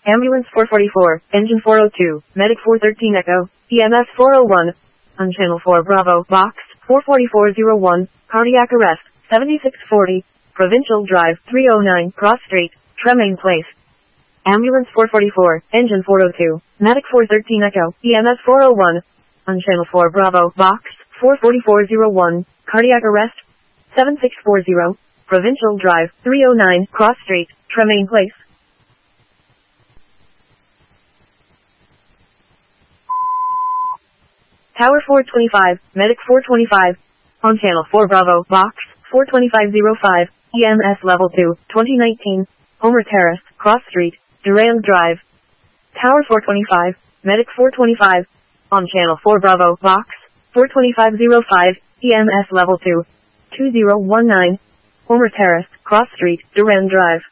Ambulance 444, Engine 402, Medic 413 Echo, EMS 401, on Channel 4 Bravo, Box 44401, Cardiac Arrest, 7640, Provincial Drive, 309, Cross Street, Tremaine Place. Ambulance 444, Engine 402, Medic 413 Echo, EMS 401, on Channel 4 Bravo, Box 44401, Cardiac Arrest, 7640, Provincial Drive, 309, Cross Street, Tremaine Place. Tower 425, Medic 425, on Channel 4 Bravo, Box 42505, EMS Level 2, 2019, Homer Terrace, Cross Street, Durand Drive. Tower 425, Medic 425, on Channel 4 Bravo, Box 42505, EMS Level 2, 2019, Homer Terrace, Cross Street, Durand Drive.